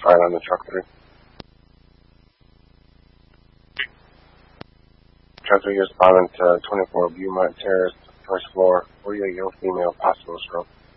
fire on the truck 3. Truck 3 is responding to 24 Beaumont Terrace, first floor, 48-year-old female, possible stroke.